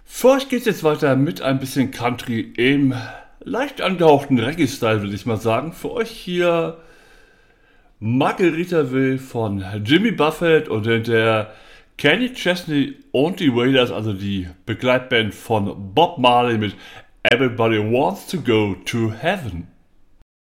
Für euch geht's jetzt weiter mit ein bisschen Country im leicht angehauchten Reggae-Style, würde ich mal sagen. Für euch hier Margaritaville von Jimmy Buffett und der Kenny Chesney und die Wailers, also die Begleitband von Bob Marley mit Everybody Wants to Go to Heaven.